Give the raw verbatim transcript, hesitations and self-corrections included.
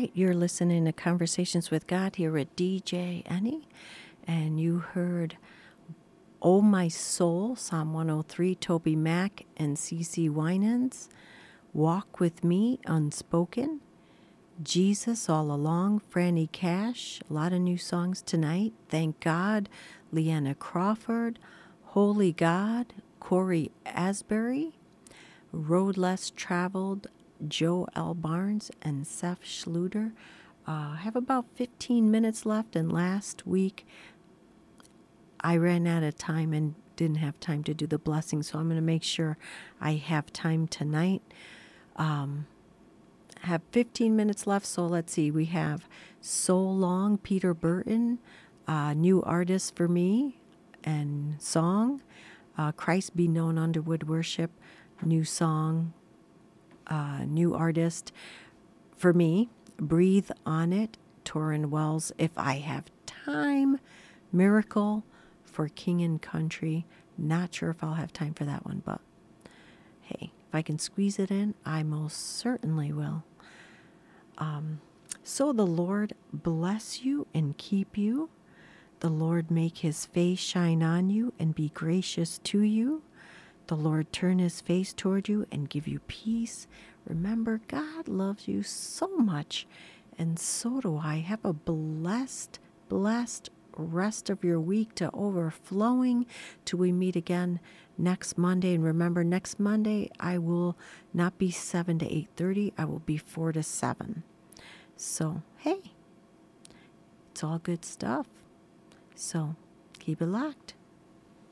right, you're listening to Conversations with God here at D J Annie, and you heard Oh My Soul, Psalm one oh three, Toby Mac and C C Winans, Walk With Me, Unspoken, Jesus All Along, Franny Cash, a lot of new songs tonight, Thank God, Leanna Crawford, Holy God, Corey Asbury, Road Less Traveled, Joe L. Barnes, and Seth Schluter. Uh, I have about fifteen minutes left, and last week I ran out of time and didn't have time to do the blessing, so I'm going to make sure I have time tonight. Um, have fifteen minutes left, so let's see. We have So Long, Peter Burton, uh, new artist for me, and song. Uh, Christ Be Known, Underwood Worship, new song, uh, new artist for me. Breathe On It, Torrin Wells, If I Have Time, Miracle for King and Country. Not sure if I'll have time for that one, but hey, if I can squeeze it in, I most certainly will. Um, so the Lord bless you and keep you. The Lord make his face shine on you and be gracious to you. The Lord turn his face toward you and give you peace. Remember, God loves you so much, and so do I. Have a blessed, blessed rest of your week to overflowing till we meet again next Monday. And remember, next Monday, I will not be seven to eight thirty. I will be four to seven. So, hey, it's all good stuff. So, keep it locked.